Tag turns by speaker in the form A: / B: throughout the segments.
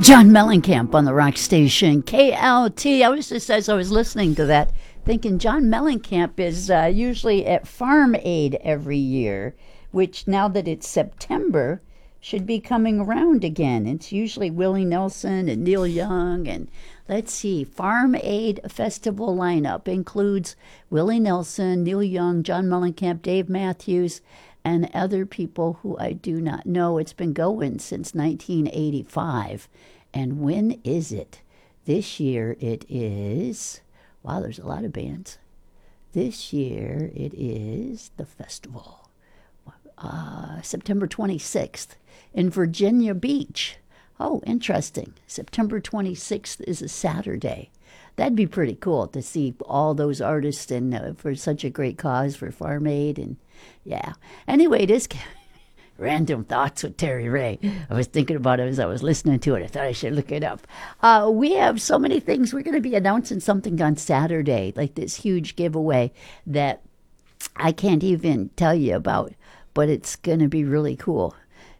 A: John Mellencamp on the rock station KLT. I was just, as I was listening to that, thinking John Mellencamp is usually at Farm Aid every year, which now that it's September should be coming around again. It's usually Willie Nelson and Neil Young, and let's see, Farm Aid Festival lineup includes Willie Nelson, Neil Young, John Mellencamp, Dave Matthews, and other people who I do not know. It's been going since 1985. And when is it? This year it is, wow, there's a lot of bands. This year it is the festival, September 26th in Virginia Beach. Oh, interesting. September 26th is a Saturday. That'd be pretty cool to see all those artists and for such a great cause for Farm Aid. And yeah. Anyway, this Random Thoughts with Terry Ray. I was thinking about it as I was listening to it. I thought I should look it up. We have so many things. We're going to be announcing something on Saturday, like this huge giveaway that I can't even tell you about, but it's going to be really cool.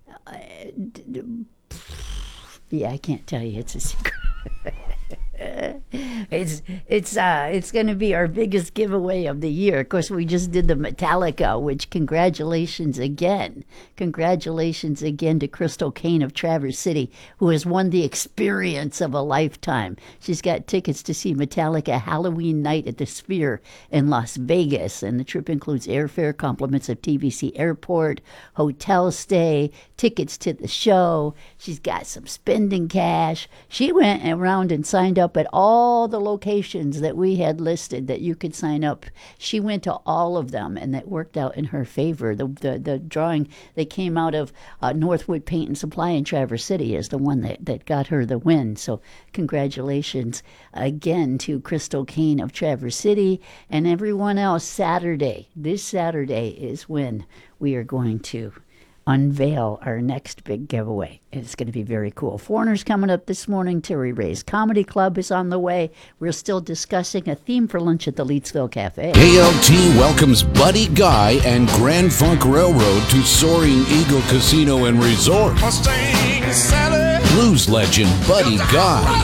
A: Yeah, I can't tell you. It's a secret. It's going to be our biggest giveaway of the year. Of course, we just did the Metallica, which congratulations again. Congratulations again to Crystal Kane of Traverse City, who has won the experience of a lifetime. She's got tickets to see Metallica Halloween night at the Sphere in Las Vegas, and the trip includes airfare, compliments of TVC Airport, hotel stay, tickets to the show. She's got some spending cash. She went around and signed up at all the locations that we had listed that you could sign up. She went to all of them, and that worked out in her favor. The drawing that came out of Northwood Paint and Supply in Traverse City is the one that got her the win. So congratulations again to Crystal Kane of Traverse City and everyone else. This Saturday is when we are going to unveil our next big giveaway. It's going to be very cool. Foreigners coming up this morning. Terry Ray's Comedy Club is on the way. We're still discussing a theme for lunch at the Leetsville Cafe.
B: KLT welcomes Buddy Guy and Grand Funk Railroad to Soaring Eagle Casino and Resort. Blues legend Buddy Guy